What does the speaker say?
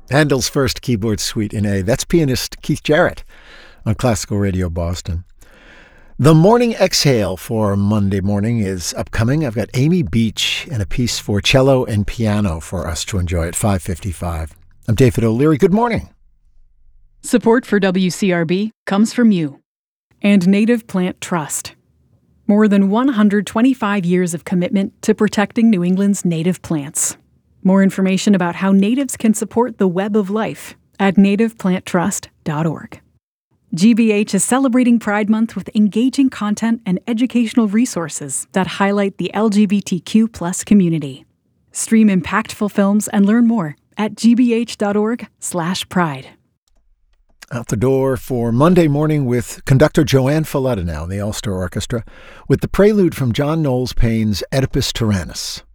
Handel's first keyboard suite in A. That's pianist Keith Jarrett on Classical Radio Boston. The Morning Exhale for Monday morning is upcoming. I've got Amy Beach and a piece for cello and piano for us to enjoy at 5:55. I'm David O'Leary. Good morning. Support for WCRB comes from you and Native Plant Trust. More than 125 years of commitment to protecting New England's native plants. More information about how natives can support the web of life at nativeplanttrust.org. GBH is celebrating Pride Month with engaging content and educational resources that highlight the LGBTQ+ community. Stream impactful films and learn more at gbh.org/pride. Out the door for Monday morning with conductor Joanne Falletta now in the Ulster Orchestra with the prelude from John Knowles Payne's Oedipus Tyrannus.